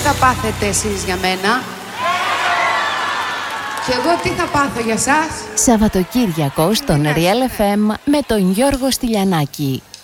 θα πάθετε εσείς για μένα. Και εγώ τι θα πάθω για σας. Σαββατοκύριακο στον Real FM με τον Γιώργο Στυλιανάκη.